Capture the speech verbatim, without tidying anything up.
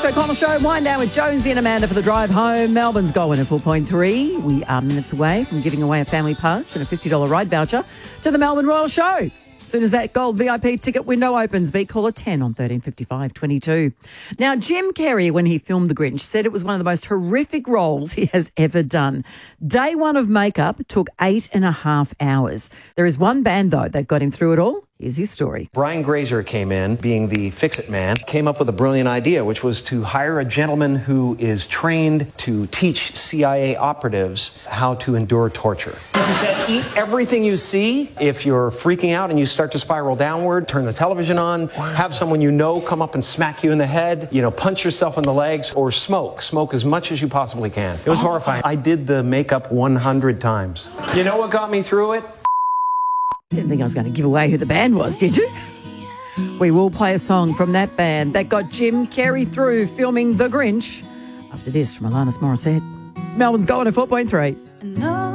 O'Connell Show. Wind down with Jonesy and Amanda for the drive home. Melbourne's going at four point three. We are minutes away from giving away a family pass and a fifty dollars ride voucher to the Melbourne Royal Show. As soon as that gold V I P ticket window opens, beat caller ten on thirteen fifty-five twenty-two. Now, Jim Carrey, when he filmed The Grinch, said it was one of the most horrific roles he has ever done. Day one of makeup took eight and a half hours. There is one band, though, that got him through it all. Here's his story. Brian Grazer came in, being the fix-it man, came up with a brilliant idea, which was to hire a gentleman who is trained to teach C I A operatives how to endure torture. He said, eat everything you see. If you're freaking out and you start to spiral downward, turn the television on, have someone you know come up and smack you in the head, you know, punch yourself in the legs, or smoke. Smoke as much as you possibly can. It was horrifying. I did the makeup one hundred times. You know what got me through it? Didn't think I was going to give away who the band was, did you? We will play a song from that band that got Jim Carrey through filming The Grinch. After this, from Alanis Morissette. Melbourne's going at four point three.